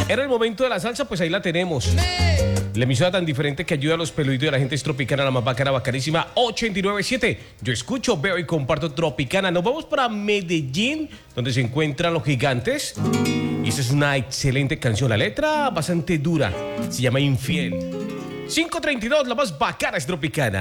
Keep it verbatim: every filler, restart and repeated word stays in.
Era el momento de la salsa, pues ahí la tenemos. La emisora tan diferente que ayuda a los peluditos de la gente es Tropicana, la más bacana, bacanísima, ochenta y nueve punto siete. Yo escucho, veo y comparto Tropicana. Nos vamos para Medellín, donde se encuentran los gigantes. Y esta es una excelente canción. La letra bastante dura. Se llama Infiel. cinco treinta y dos, la más bacana es Tropicana.